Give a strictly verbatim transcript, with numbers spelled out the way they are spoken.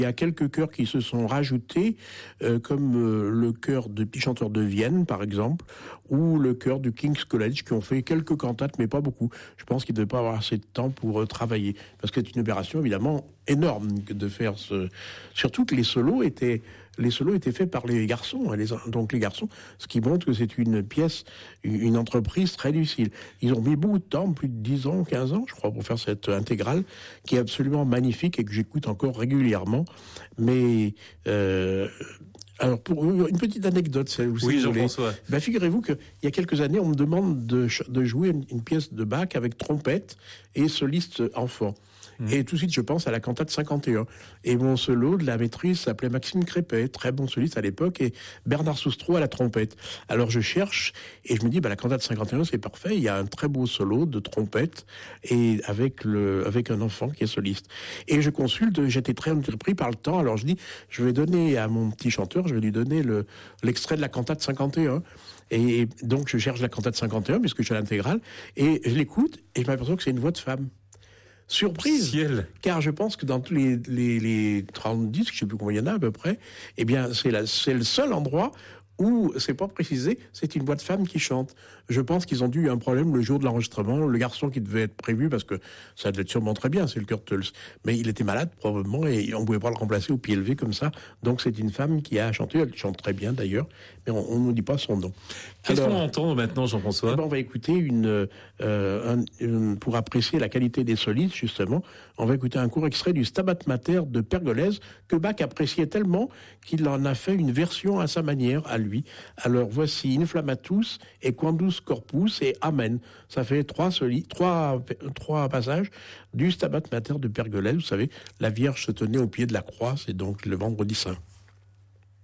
Il y a quelques chœurs qui se sont rajoutés, euh, comme euh, le chœur de Petits Chanteurs de Vienne, par exemple, ou le chœur du King's College, qui ont fait quelques cantates, mais pas beaucoup. Je pense qu'ils ne devaient pas avoir assez de temps pour euh, travailler, parce que c'est une opération évidemment énorme de faire ce. Surtout que les solos étaient, les solos étaient faits par les garçons, les, donc les garçons, ce qui montre que c'est une pièce, une entreprise très difficile. Ils ont mis beaucoup de temps, plus de dix ans, quinze ans, je crois, pour faire cette intégrale, qui est absolument magnifique et que j'écoute encore régulièrement. Mais euh, alors pour une petite anecdote, si vous oui, voulez. Jean-François. Ben, figurez-vous qu'il y a quelques années, on me demande de, de jouer une, une pièce de Bach avec trompette et soliste enfant. Et tout de suite, je pense à la cantate cinquante et un. Et mon solo de la maîtrise s'appelait Maxime Crépet, très bon soliste à l'époque, et Bernard Soustreau à la trompette. Alors je cherche, et je me dis, bah, la cantate cinquante et un, c'est parfait, il y a un très beau solo de trompette, et avec, le, avec un enfant qui est soliste. Et je consulte, j'étais très entrepris par le temps, alors je dis, je vais donner à mon petit chanteur, je vais lui donner le, l'extrait de la cantate cinquante et un. Et donc je cherche la cantate cinquante et un, puisque je suis à l'intégrale, et je l'écoute, et je m'aperçois que c'est une voix de femme. Surprise, Ciel. Car je pense que dans tous les, les, les trente disques, je ne sais plus combien il y en a à peu près, eh bien c'est, la, c'est le seul endroit où, c'est pas précisé, c'est une voix de femme qui chante. Je pense qu'ils ont dû eu un problème le jour de l'enregistrement, le garçon qui devait être prévu, parce que ça devait être sûrement très bien, c'est le Kurtels, mais il était malade probablement, et on ne pouvait pas le remplacer au pied levé comme ça, donc c'est une femme qui a chanté, elle chante très bien d'ailleurs, mais on ne nous dit pas son nom. Qu'est-ce Alors, qu'on entend maintenant, Jean-François? eh ben, on va écouter une, euh, un, une, pour apprécier la qualité des solistes, justement, on va écouter un court extrait du Stabat Mater de Pergolèse, que Bach appréciait tellement qu'il en a fait une version à sa manière, à lui. Alors voici Inflammatus et Quandus Corpus et Amen. Ça fait trois, soli, trois, trois passages du Stabat Mater de Pergolèse. Vous savez, la Vierge se tenait au pied de la croix, c'est donc le vendredi saint.